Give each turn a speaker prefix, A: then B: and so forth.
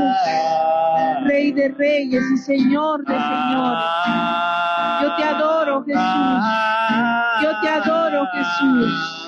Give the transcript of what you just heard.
A: Rey de reyes y Señor de señores. Yo te adoro, Jesús. Yo te adoro, Jesús.